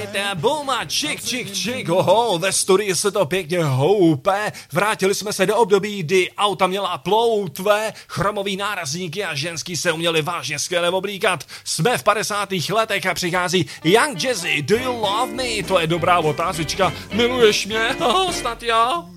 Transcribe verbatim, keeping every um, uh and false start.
Hejte, boom a čik, čik, čik, oho, ve studii se to pěkně houpe. Vrátili jsme se do období, kdy auta měla ploutve, chromový nárazníky a ženský se uměli vážně skvěle oblíkat. Jsme v padesátých letech a přichází Young Jazzy, Do You Love Me? To je dobrá otázečka. Miluješ mě? Oh, snad jo.